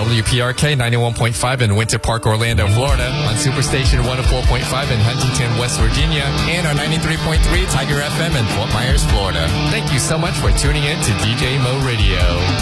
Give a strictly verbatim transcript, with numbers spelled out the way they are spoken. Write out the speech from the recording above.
W P R K ninety-one point five in Winter Park, Orlando, Florida, on Superstation one oh four point five in Huntington, West Virginia, and our ninety-three point three Tiger F M in Fort Myers, Florida. Thank you so much for tuning in to D J Mo Radio.